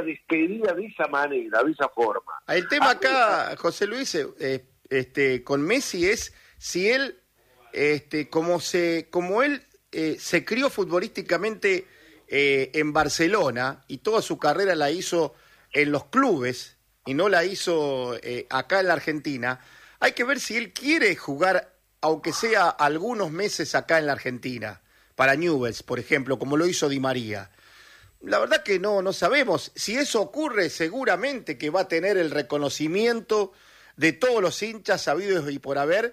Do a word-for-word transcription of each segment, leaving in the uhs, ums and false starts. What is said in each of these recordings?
despedida de esa manera, de esa forma. El tema acá, José Luis, eh, este, con Messi es si él, este, como se, como él eh, se crió futbolísticamente eh, en Barcelona y toda su carrera la hizo en los clubes y no la hizo eh, acá en la Argentina, hay que ver si él quiere jugar, aunque sea algunos meses acá en la Argentina, para Newell's, por ejemplo, como lo hizo Di María. La verdad que no, no sabemos. Si eso ocurre, seguramente que va a tener el reconocimiento de todos los hinchas sabidos y por haber,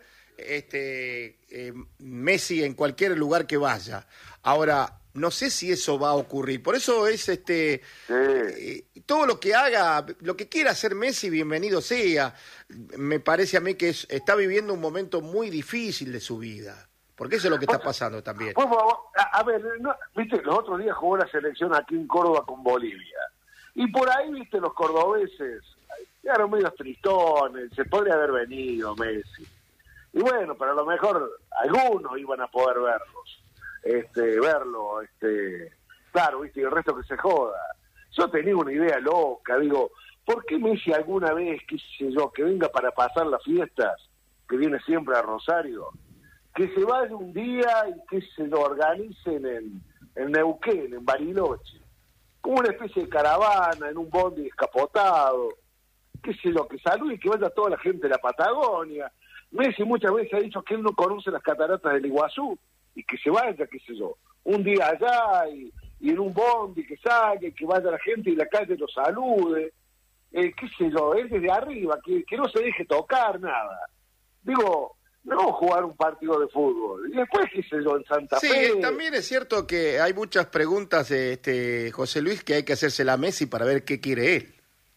este, eh, Messi en cualquier lugar que vaya. Ahora, no sé si eso va a ocurrir. Por eso es este Sí. eh, todo lo que haga, lo que quiera hacer Messi, bienvenido sea. Me parece a mí que es, está viviendo un momento muy difícil de su vida. Porque eso es lo que está pasando también. Por favor, a, a ver, no, viste, los otros días jugó la selección aquí en Córdoba con Bolivia. Y por ahí, viste, los cordobeses quedaron medio tristones, se podría haber venido Messi. Y bueno, pero a lo mejor algunos iban a poder verlos, este, verlo, este, claro, viste, y el resto que se joda. Yo tenía una idea loca, digo, ¿por qué Messi alguna vez, qué sé yo, que venga para pasar las fiestas, que viene siempre a Rosario, que se vaya un día y que se lo organicen en, en Neuquén, en Bariloche, como una especie de caravana, en un bondi descapotado, qué sé yo, que salude y que vaya toda la gente de la Patagonia. Messi muchas veces ha dicho que él no conoce las cataratas del Iguazú, y que se vaya, qué sé yo, un día allá y, y en un bondi que salga, y que vaya la gente y la calle lo salude, eh, qué sé yo, él desde arriba, que, que no se deje tocar nada. Digo, no jugar un partido de fútbol. Y después, qué sé yo, en Santa Sí, Fe. Sí, también es cierto que hay muchas preguntas, este, José Luis, que hay que hacérsela a Messi para ver qué quiere él.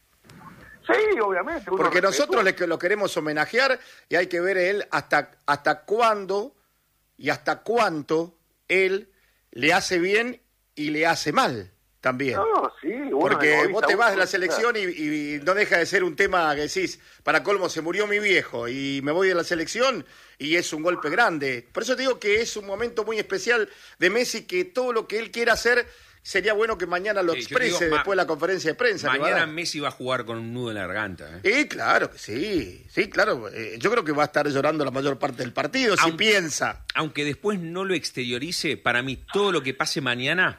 Sí, obviamente. Porque nosotros le, lo queremos homenajear y hay que ver él hasta, hasta cuándo y hasta cuánto él le hace bien y le hace mal también. No, sí. Porque vos te vas de la selección y, y no deja de ser un tema que decís, para colmo, se murió mi viejo y me voy de la selección y es un golpe grande. Por eso te digo que es un momento muy especial de Messi, que todo lo que él quiera hacer sería bueno que mañana lo sí, exprese digo, después de la conferencia de prensa. Mañana Messi va a jugar con un nudo en la garganta. ¿eh? Sí, claro que sí. Sí, claro. Eh, yo creo que va a estar llorando la mayor parte del partido, aunque, si piensa. Aunque después no lo exteriorice, para mí todo lo que pase mañana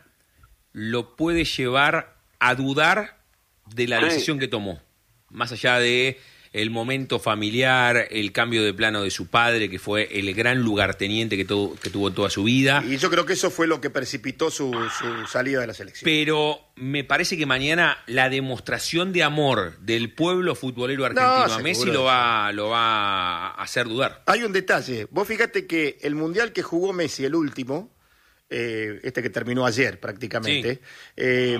lo puede llevar a dudar de la decisión que tomó. Más allá de el momento familiar, el cambio de plano de su padre, que fue el gran lugarteniente que, todo, que tuvo toda su vida. Y yo creo que eso fue lo que precipitó su, su salida de la selección. Pero me parece que mañana la demostración de amor del pueblo futbolero argentino no, a Messi lo va, lo va a hacer dudar. Hay un detalle. Vos fíjate que el mundial que jugó Messi, el último, eh, este que terminó ayer prácticamente, sí. eh,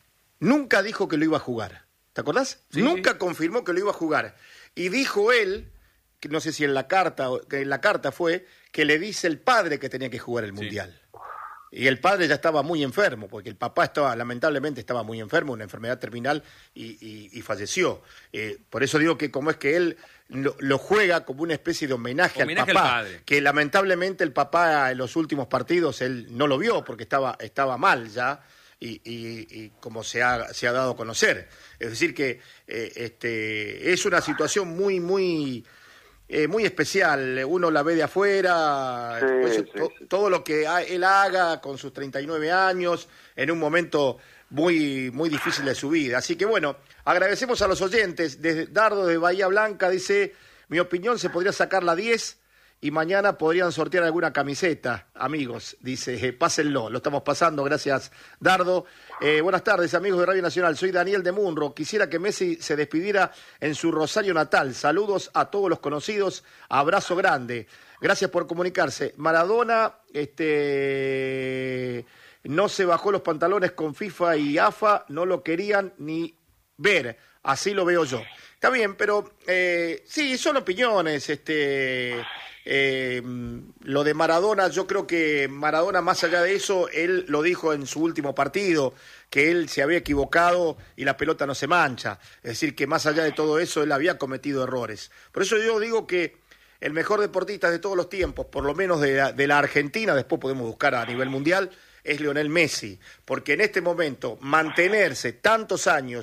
nunca dijo que lo iba a jugar. ¿Te acordás? Sí, Nunca sí. confirmó que lo iba a jugar. Y dijo él, que no sé si en la carta, que en la carta fue, que le dice el padre que tenía que jugar el Mundial. Sí. Y el padre ya estaba muy enfermo, porque el papá estaba, lamentablemente, estaba muy enfermo, una enfermedad terminal, y, y, y falleció. Eh, por eso digo que como es que él lo, lo juega como una especie de homenaje, homenaje al papá, al padre. Que lamentablemente el papá en los últimos partidos él no lo vio, porque estaba, estaba mal ya. Y, y, y como se ha, se ha dado a conocer. Es decir que eh, este, es una situación muy, muy, eh, muy especial. Uno la ve de afuera, sí, pues, sí, to, sí. todo lo que él haga con sus treinta y nueve años, en un momento muy, muy difícil de su vida. Así que bueno, agradecemos a los oyentes. Desde Dardo de Bahía Blanca dice, mi opinión, se podría sacar la diez y mañana podrían sortear alguna camiseta, amigos, dice, eh, pásenlo, lo estamos pasando, gracias Dardo. Eh, buenas tardes, amigos de Radio Nacional, soy Daniel de Munro, quisiera que Messi se despidiera en su Rosario natal, saludos a todos los conocidos, abrazo grande, gracias por comunicarse. Maradona, este, no se bajó los pantalones con FIFA y AFA, no lo querían ni ver, así lo veo yo. Está bien, pero eh, sí, son opiniones, este... Eh, lo de Maradona, yo creo que Maradona, más allá de eso, él lo dijo en su último partido, que él se había equivocado y la pelota no se mancha. Es decir, que más allá de todo eso, él había cometido errores. Por eso yo digo que el mejor deportista de todos los tiempos, por lo menos de la, de la Argentina, después podemos buscar a nivel mundial, es Lionel Messi. Porque en este momento, mantenerse tantos años